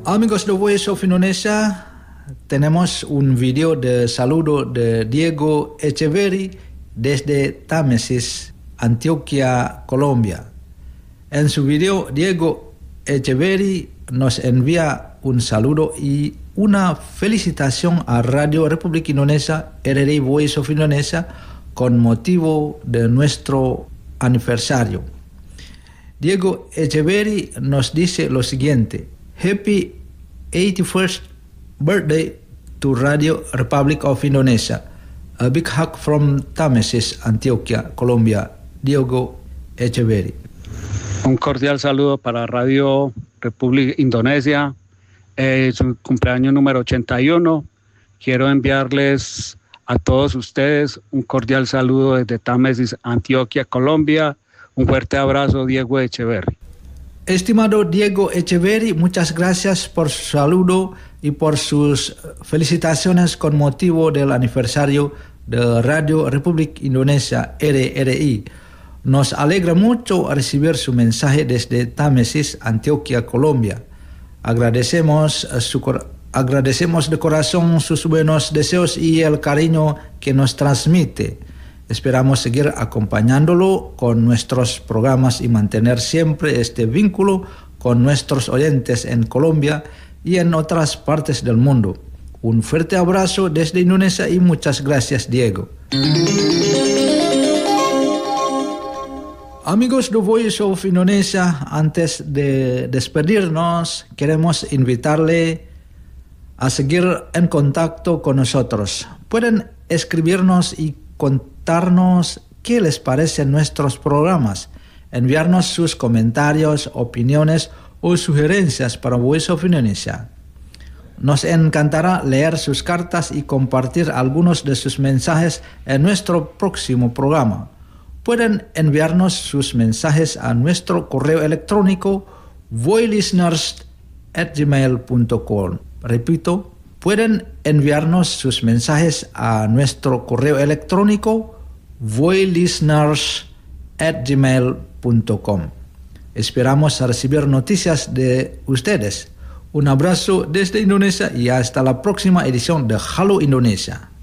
Amigos de Voice of Indonesia, tenemos un video de saludo de Diego Echeverry desde Támesis, Antioquia, Colombia. En su video, Diego Echeverry nos envía un saludo y una felicitación a Radio República Indonesia, RRI Voice of Indonesia, con motivo de nuestro aniversario. Diego Echeverry nos dice lo siguiente: Happy 81st birthday to Radio Republic of Indonesia. A big hug from Támesis, Antioquia, Colombia. Diego Echeverry. Un cordial saludo para Radio República Indonesia. Su cumpleaños número 81. Quiero enviarles a todos ustedes un cordial saludo desde Támesis, Antioquia, Colombia. Un fuerte abrazo, Diego Echeverry. Estimado Diego Echeverry, muchas gracias por su saludo y por sus felicitaciones con motivo del aniversario de Radio República Indonesia, RRI. Nos alegra mucho recibir su mensaje desde Támesis, Antioquia, Colombia. Agradecemos de corazón sus buenos deseos y el cariño que nos transmite. Esperamos seguir acompañándolo con nuestros programas y mantener siempre este vínculo con nuestros oyentes en Colombia y en otras partes del mundo. Un fuerte abrazo desde Indonesia y muchas gracias, Diego. Amigos de Voice of Indonesia, antes de despedirnos, queremos invitarle a seguir en contacto con nosotros. Pueden escribirnos y contarnos qué les parecen nuestros programas, enviarnos sus comentarios, opiniones o sugerencias para Voice of Indonesia. Nos encantará leer sus cartas y compartir algunos de sus mensajes en nuestro próximo programa. Pueden enviarnos sus mensajes a nuestro correo electrónico voilisteners@gmail.com. Repito, pueden enviarnos sus mensajes a nuestro correo electrónico voilisteners@gmail.com. Esperamos recibir noticias de ustedes. Un abrazo desde Indonesia y hasta la próxima edición de Halo Indonesia.